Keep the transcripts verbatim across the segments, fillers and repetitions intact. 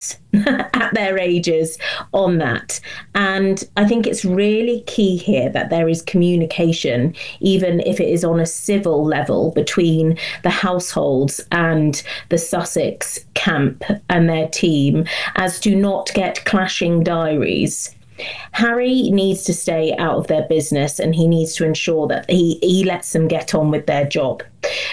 advice at their ages on that. And I think it's really key here that there is communication, even if it is on a civil level, between the households and the Sussex camp and their team, as to not get clashing diaries. Harry needs to stay out of their business, and he needs to ensure that he, he lets them get on with their job.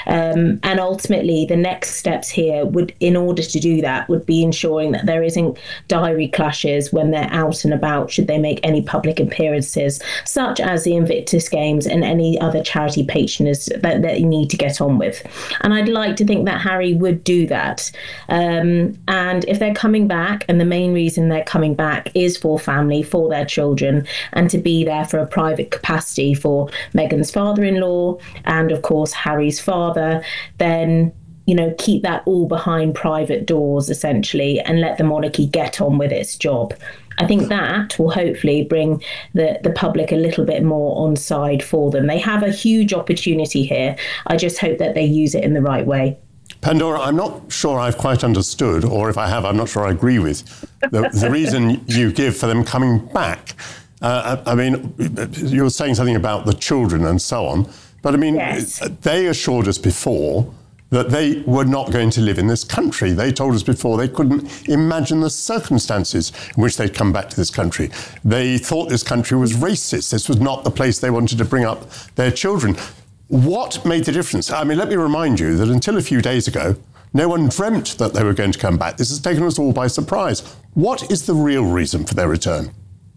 Um, and ultimately, the next steps here would, in order to do that, would be ensuring that there isn't diary clashes when they're out and about, should they make any public appearances, such as the Invictus Games and any other charity patronage that, that you need to get on with. And I'd like to think that Harry would do that. Um, and if they're coming back, and the main reason they're coming back is for family, for their children, and to be there for a private capacity for Meghan's father-in-law and, of course, Harry's father, then, you know, keep that all behind private doors, essentially, and let the monarchy get on with its job. I think that will hopefully bring the, the public a little bit more on side for them. They have a huge opportunity here. I just hope that they use it in the right way. Pandora, I'm not sure I've quite understood, or if I have, I'm not sure I agree with the, the reason you give for them coming back. Uh, I, I mean, you were saying something about the children and so on. But I mean, yes. They assured us before that they were not going to live in this country. They told us before they couldn't imagine the circumstances in which they'd come back to this country. They thought this country was racist. This was not the place they wanted to bring up their children. What made the difference? I mean, let me remind you that until a few days ago, no one dreamt that they were going to come back. This has taken us all by surprise. What is the real reason for their return?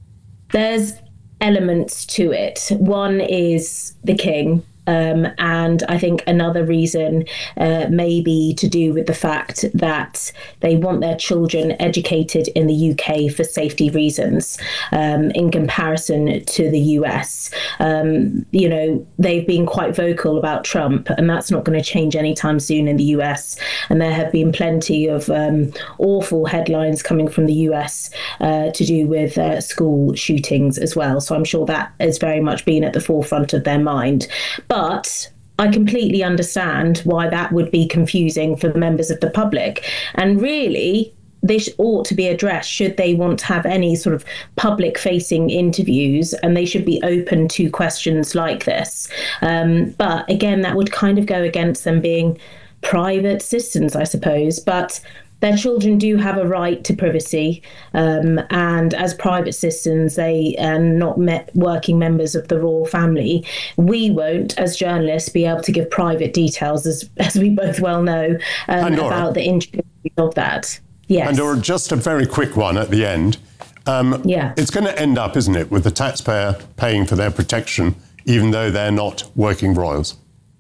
There's elements to it. One is the king. Um, and I think another reason uh, may be to do with the fact that they want their children educated in the U K for safety reasons, um, in comparison to the U S. Um, you know, they've been quite vocal about Trump, and that's not going to change anytime soon in the U S. And there have been plenty of um, awful headlines coming from the U S uh, to do with uh, school shootings as well. So I'm sure that has very much been at the forefront of their mind. But I completely understand why that would be confusing for members of the public. And really, this ought to be addressed should they want to have any sort of public-facing interviews, and they should be open to questions like this. Um, but again, that would kind of go against them being private citizens, I suppose. But their children do have a right to privacy, um, and as private citizens, they are not met working members of the royal family. We won't, as journalists, be able to give private details, as, as we both well know, um, about the intricacies of that. Yes. Pandora, just a very quick one at the end. Um, yeah. It's going to end up, isn't it, with the taxpayer paying for their protection, even though they're not working royals?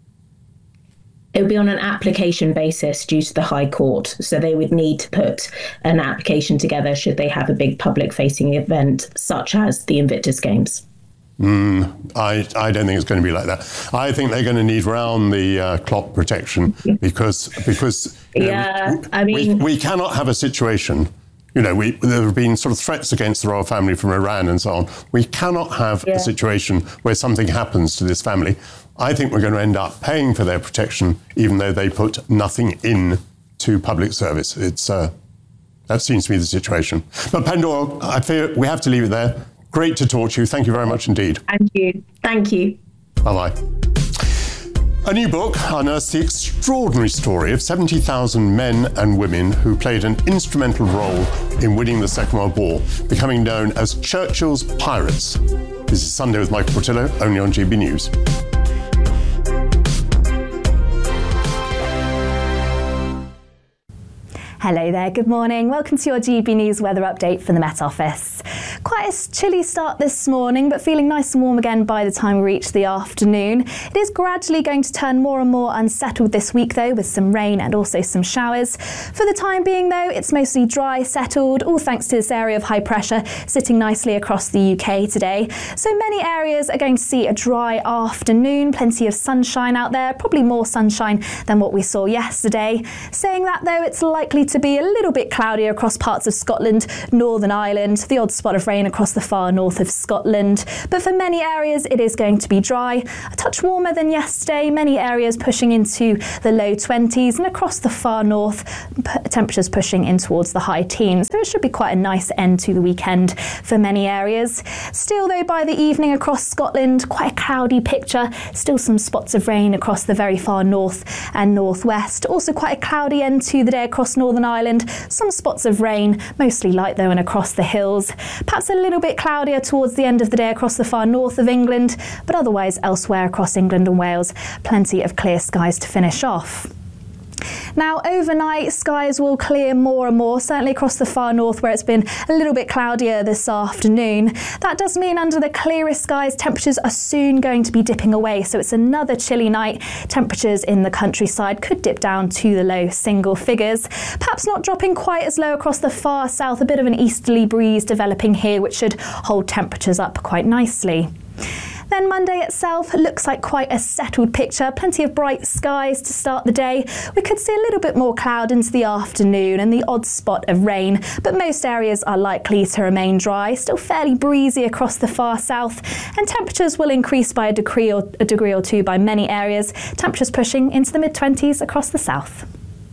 It would be on an application basis due to the High Court. So they would need to put an application together should they have a big public-facing event, such as the Invictus Games. Mm, I, I don't think it's going to be like that. I think they're going to need round-the-clock uh, protection because, because you yeah, know, I mean, we, we cannot have a situation, you know, we, there have been sort of threats against the royal family from Iran and so on. We cannot have yeah. a situation where something happens to this family. I think we're going to end up paying for their protection, even though they put nothing in to public service. It's uh, that seems to be the situation. But Pandora, I fear we have to leave it there. Great to talk to you. Thank you very much indeed. Thank you. Thank you. Bye-bye. A new book unearths the extraordinary story of seventy thousand men and women who played an instrumental role in winning the Second World War, becoming known as Churchill's Pirates. This is Sunday with Michael Portillo, only on G B News. Hello there, good morning. Welcome to your G B News weather update from the Met Office. Quite a chilly start this morning, but feeling nice and warm again by the time we reach the afternoon. It is gradually going to turn more and more unsettled this week, though, with some rain and also some showers. For the time being, though, it's mostly dry, settled, all thanks to this area of high pressure sitting nicely across the U K today. So many areas are going to see a dry afternoon, plenty of sunshine out there, probably more sunshine than what we saw yesterday. Saying that, though, it's likely to be a little bit cloudier across parts of Scotland, Northern Ireland, the odd spot of rain across the far north of Scotland. But for many areas, it is going to be dry, a touch warmer than yesterday, many areas pushing into the low twenties, and across the far north, p- temperatures pushing in towards the high teens. So it should be quite a nice end to the weekend for many areas. Still, though, by the evening across Scotland, quite a cloudy picture. Still some spots of rain across the very far north and northwest. Also quite a cloudy end to the day across Northern Ireland. Some spots of rain, mostly light though, and across the hills. Perhaps a little bit cloudier towards the end of the day across the far north of England, but otherwise elsewhere across England and Wales, plenty of clear skies to finish off. Now, overnight, skies will clear more and more, certainly across the far north where it's been a little bit cloudier this afternoon. That does mean under the clearest skies, temperatures are soon going to be dipping away. So it's another chilly night. Temperatures in the countryside could dip down to the low single figures. Perhaps not dropping quite as low across the far south. A bit of an easterly breeze developing here, which should hold temperatures up quite nicely. Then Monday itself looks like quite a settled picture. Plenty of bright skies to start the day. We could see a little bit more cloud into the afternoon and the odd spot of rain, but most areas are likely to remain dry. Still fairly breezy across the far south, and temperatures will increase by a degree or, a degree or two by many areas. Temperatures pushing into the mid twenties across the south.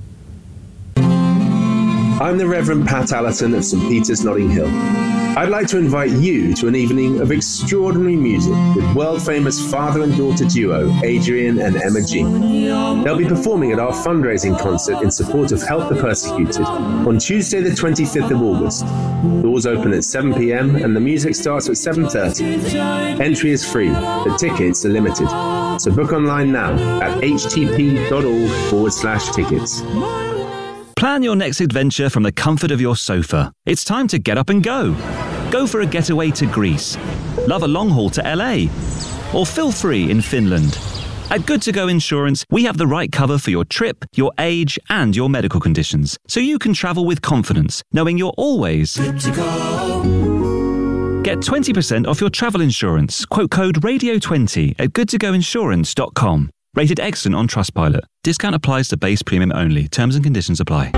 I'm the Reverend Pat Allerton of St Peter's, Notting Hill. I'd like to invite you to an evening of extraordinary music with world-famous father and daughter duo Adrian and Emma Jean. They'll be performing at our fundraising concert in support of Help the Persecuted on Tuesday the twenty-fifth of August. Doors open at seven p.m. and the music starts at seven thirty. Entry is free, but tickets are limited. So book online now at htp.org forward slash tickets. Plan your next adventure from the comfort of your sofa. It's time to get up and go. Go for a getaway to Greece. Love a long haul to L A. Or feel free in Finland. At Good To Go Insurance, we have the right cover for your trip, your age, and your medical conditions, so you can travel with confidence, knowing you're always good to go. Get twenty percent off your travel insurance. Quote code radio twenty at good to go insurance dot com. Rated excellent on Trustpilot. Discount applies to base premium only. Terms and conditions apply.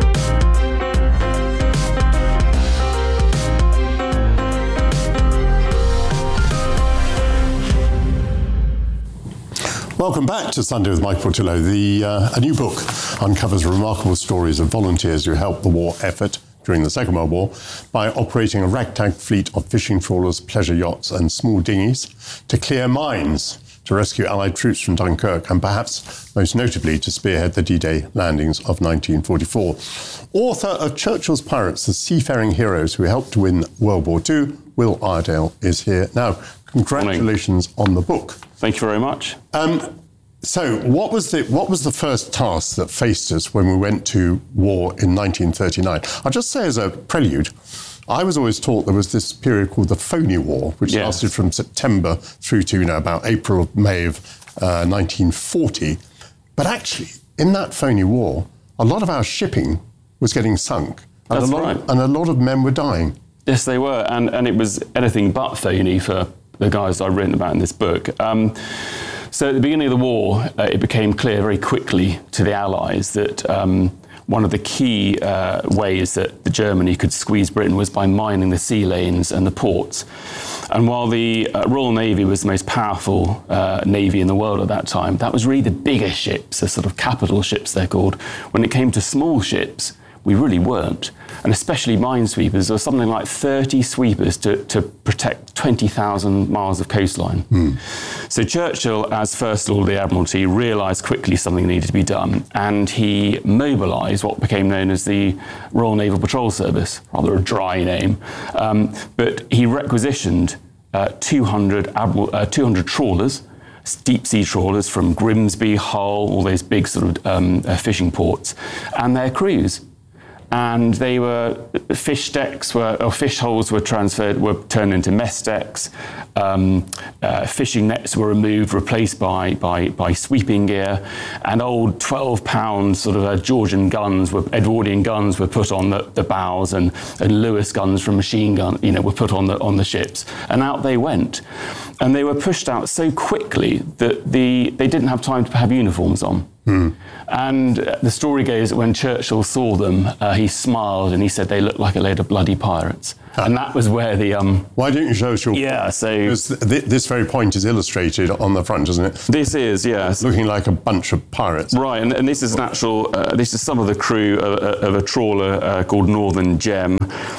Welcome back to Sunday with Mike Portillo. The, uh, a new book uncovers remarkable stories of volunteers who helped the war effort during the Second World War by operating a ragtag fleet of fishing trawlers, pleasure yachts and small dinghies to clear mines, to rescue Allied troops from Dunkirk, and perhaps most notably to spearhead the D-Day landings of nineteen forty-four. Author of Churchill's Pirates, the seafaring heroes who helped to win World War Two, Will Iredale is here. Now, congratulations Morning. on the book. Thank you very much. Um, so what was the what was the first task that faced us when we went to war in nineteen thirty-nine? I'll just say as a prelude, I was always taught there was this period called the Phony War, which yes. lasted from September through to, you know, about April, May of uh, nineteen forty. But actually, in that Phony War, a lot of our shipping was getting sunk. And That's a lot right. Of, and a lot of men were dying. Yes, they were. And, and it was anything but phony for the guys I've written about in this book. Um, so at the beginning of the war, uh, it became clear very quickly to the Allies that um, one of the key uh, ways that the Germany could squeeze Britain was by mining the sea lanes and the ports. And while the uh, Royal Navy was the most powerful uh, navy in the world at that time, that was really the bigger ships, the sort of capital ships they're called. When it came to small ships, we really weren't. And especially minesweepers, there was something like thirty sweepers to, to protect twenty thousand miles of coastline. Mm. So Churchill, as First Lord of the Admiralty, realised quickly something needed to be done, and he mobilised what became known as the Royal Naval Patrol Service, rather a dry name. Um, but he requisitioned uh, two hundred, admiral, uh, two hundred trawlers, deep sea trawlers from Grimsby, Hull, all those big sort of um, uh, fishing ports, and their crews. And they were, fish decks were, or fish holes were transferred, were turned into mess decks. Um, uh, fishing nets were removed, replaced by, by, by sweeping gear. And old twelve pound sort of uh, Georgian guns, were, Edwardian guns were put on the, the bows, and, and Lewis guns from machine gun, you know, were put on the, on the ships. And out they went. And they were pushed out so quickly that the, they didn't have time to have uniforms on. Mm. And uh, the story goes that when Churchill saw them, uh, he smiled and he said they looked like a load of bloody pirates. Huh. And that was where the... Um, Why don't you show us your... Yeah, so... Th- this very point is illustrated on the front, isn't it? This is, yes. Looking like a bunch of pirates. Right, and, and this is natural... Uh, this is some of the crew of, of a trawler uh, called Northern Gem.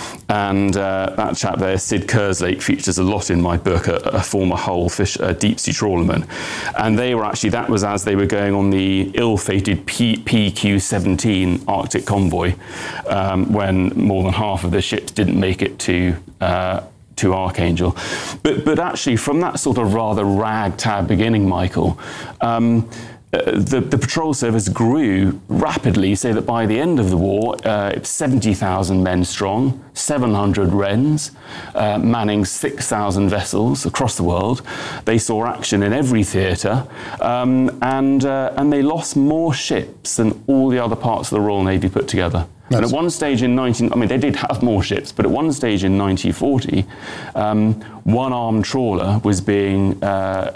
And uh, that chap there, Sid Kerslake, features a lot in my book, a, a former Hull fish, uh, deep sea trawlerman. And they were actually, that was as they were going on the ill-fated P Q seventeen Arctic convoy, um, when more than half of the ships didn't make it to uh, to Archangel. But but actually, from that sort of rather ragtag beginning, Michael, um, Uh, the, the patrol service grew rapidly, so that by the end of the war, uh, it's seventy thousand men strong, seven hundred Wrens, uh, manning six thousand vessels across the world. They saw action in every theatre, um, and uh, and they lost more ships than all the other parts of the Royal Navy put together. That's and at one stage in nineteen, I mean, they did have more ships, but at one stage in nineteen forty, um, one armed trawler was being uh,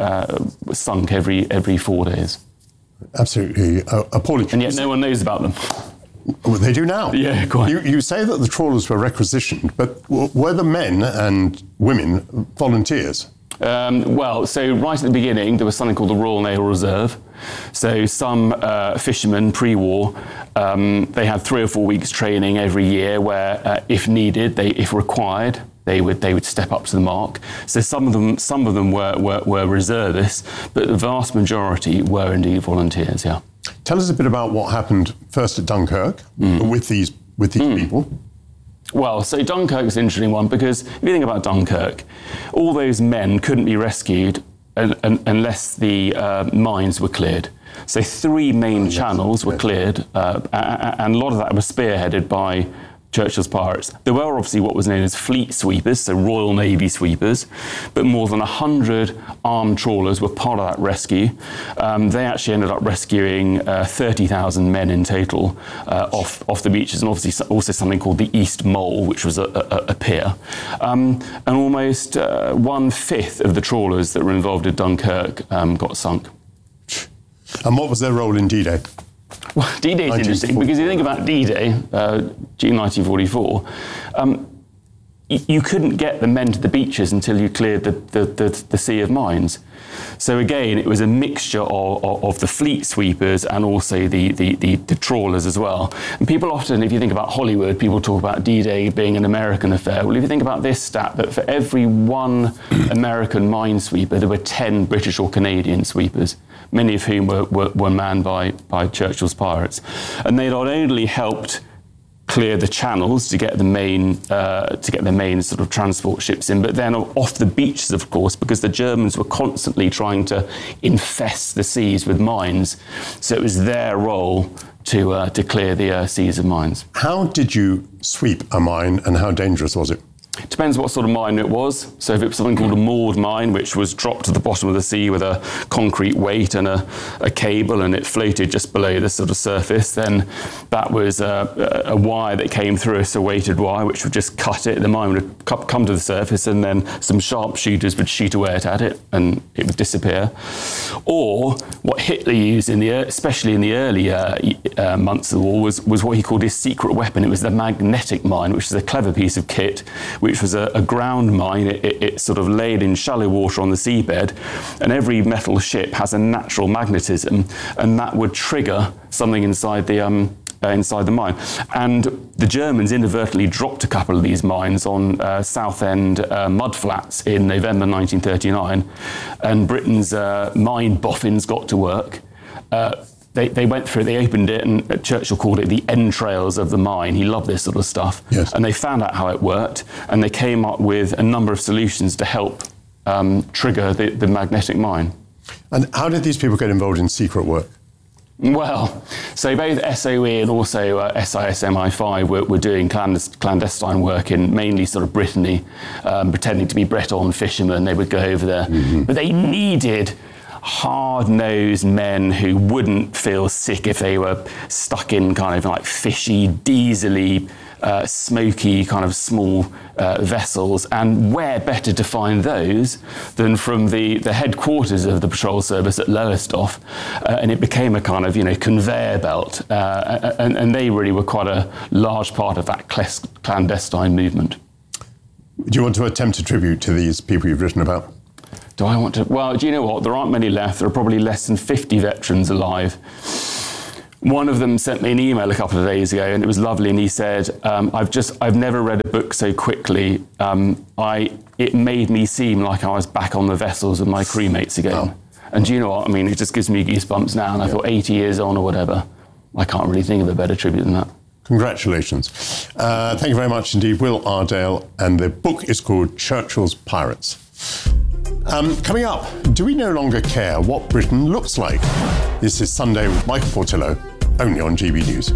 uh, sunk every every four days. Absolutely uh, appalling. And yet no one knows about them. Well, they do now. Yeah, quite. You, you say that the trawlers were requisitioned, but w- were the men and women volunteers? Um, well, so right at the beginning, there was something called the Royal Naval Reserve. So some uh, fishermen pre-war, um, they had three or four weeks training every year where, uh, if needed, they, if required, they would they would step up to the mark. So some of them some of them were, were, were reservists, but the vast majority were indeed volunteers, yeah. Tell us a bit about what happened first at Dunkirk mm. with these with these mm. people. Well, so Dunkirk's an interesting one because if you think about Dunkirk, all those men couldn't be rescued un, un, unless the uh, mines were cleared. So three main oh, yes. channels were cleared, uh, and a lot of that was spearheaded by Churchill's pirates. There were obviously what was known as fleet sweepers, so Royal Navy sweepers, but more than one hundred armed trawlers were part of that rescue. Um, they actually ended up rescuing uh, thirty thousand men in total uh, off, off the beaches, and obviously also something called the East Mole, which was a, a, a pier. Um, and almost uh, one-fifth of the trawlers that were involved in Dunkirk um, got sunk. And what was their role in D-Day? Well, D-Day is interesting because you think about D-Day, uh, June nineteen forty-four, um, y- you couldn't get the men to the beaches until you cleared the, the, the, the sea of mines. So again, it was a mixture of, of, of the fleet sweepers and also the, the, the, the trawlers as well. And people often, if you think about Hollywood, people talk about D-Day being an American affair. Well, if you think about this stat, that for every one American minesweeper, there were ten British or Canadian sweepers, many of whom were, were, were manned by, by Churchill's pirates. And they not only helped clear the channels to get the main uh, to get the main sort of transport ships in, but then off the beaches, of course, because the Germans were constantly trying to infest the seas with mines. So it was their role to uh, to clear the uh, seas of mines. How did you sweep a mine, and how dangerous was it? It depends what sort of mine it was. So if it was something called a moored mine, which was dropped to the bottom of the sea with a concrete weight and a, a cable, and it floated just below the sort of surface, then that was a, a wire that came through, a weighted wire, which would just cut it. The mine would come to the surface, and then some sharpshooters would shoot away at it, and it would disappear. Or what Hitler used, in the, especially in the early uh, uh, months of the war, was, was what he called his secret weapon. It was the magnetic mine, which is a clever piece of kit, which was a, a ground mine. It, it, it sort of laid in shallow water on the seabed, and every metal ship has a natural magnetism, and that would trigger something inside the um, uh, inside the mine. And the Germans inadvertently dropped a couple of these mines on uh, Southend uh, mudflats in November nineteen thirty-nine, and Britain's uh, mine boffins got to work. Uh, They, they went through, they opened it, and Churchill called it the entrails of the mine. He loved this sort of stuff. Yes. And they found out how it worked, and they came up with a number of solutions to help um, trigger the, the magnetic mine. And how did these people get involved in secret work? Well, so both S O E and also uh, S I S M I five were, were doing clandest, clandestine work in mainly sort of Brittany, um, pretending to be Breton fishermen. They would go over there. Mm-hmm. But they needed hard-nosed men who wouldn't feel sick if they were stuck in kind of like fishy, diesely uh, smoky, kind of small uh, vessels. And where better to find those than from the, the headquarters of the patrol service at Lowestoft? Uh, and it became a kind of, you know, conveyor belt. Uh, and, and they really were quite a large part of that clandestine movement. Do you want to attempt a tribute to these people you've written about? Do I want to? Well, do you know what? There aren't many left. There are probably less than fifty veterans alive. One of them sent me an email a couple of days ago, and it was lovely. And he said, um, "I've just, I've never read a book so quickly. Um, I, it made me seem like I was back on the vessels with my crewmates again." Oh. And do you know what? I mean, it just gives me goosebumps now. And I thought, eighty years on or whatever, I can't really think of a better tribute than that. Congratulations. Uh, thank you very much indeed, Will Ardale. And the book is called Churchill's Pirates. Um, coming up, do we no longer care what Britain looks like? This is Sunday with Michael Portillo, only on G B News.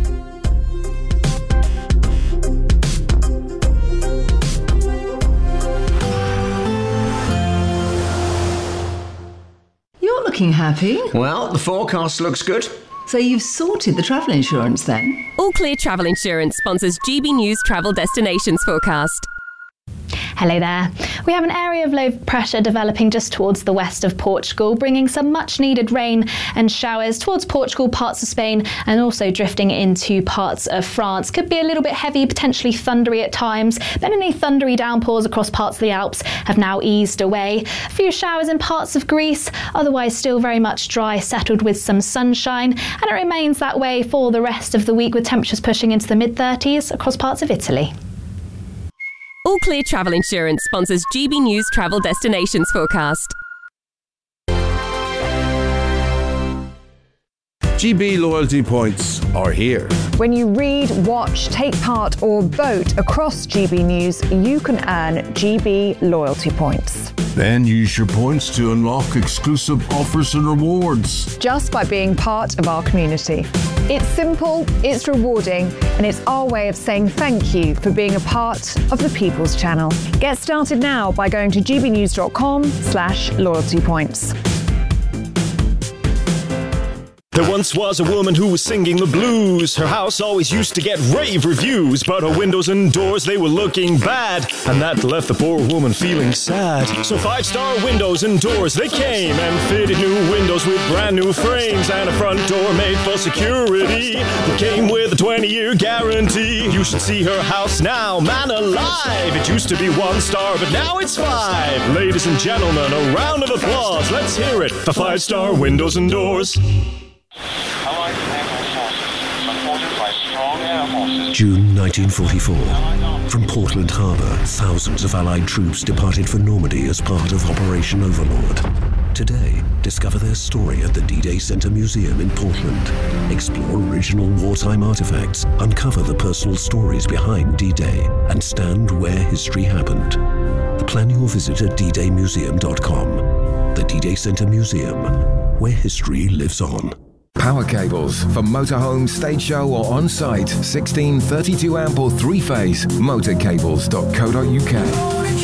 You're looking happy. Well, the forecast looks good. So you've sorted the travel insurance then? All Clear Travel Insurance sponsors G B News Travel Destinations Forecast. Hello there. We have an area of low pressure developing just towards the west of Portugal, bringing some much needed rain and showers towards Portugal, parts of Spain, and also drifting into parts of France. Could be a little bit heavy, potentially thundery at times, but any thundery downpours across parts of the Alps have now eased away. A few showers in parts of Greece, otherwise still very much dry, settled with some sunshine, and it remains that way for the rest of the week with temperatures pushing into the mid thirties across parts of Italy. All Clear Travel Insurance sponsors G B News Travel Destinations Forecast. G B loyalty points are here. When you read, watch, take part or vote across G B News, you can earn G B loyalty points. Then use your points to unlock exclusive offers and rewards. Just by being part of our community. It's simple, it's rewarding, and it's our way of saying thank you for being a part of the People's Channel. Get started now by going to gbnews.com slash loyalty points. There once was a woman who was singing the blues. Her house always used to get rave reviews, but her windows and doors, they were looking bad, and that left the poor woman feeling sad. So Five Star Windows and Doors, they came and fitted new windows with brand new frames and a front door made for security that came with a twenty-year guarantee. You should see her house now, man alive. It used to be one star, but now it's five. Ladies and gentlemen, a round of applause. Let's hear it for Five Star Windows and Doors. June nineteen forty-four. From Portland Harbour, thousands of Allied troops departed for Normandy as part of Operation Overlord. Today, discover their story at the D-Day Center Museum in Portland. Explore original wartime artifacts, uncover the personal stories behind D-Day, and stand where history happened. Plan your visit at d day museum dot com. The D-Day Center Museum, where history lives on. Power cables for motorhome, stage show or on-site. sixteen thirty-two amp or three-phase. motorcables dot co dot uk.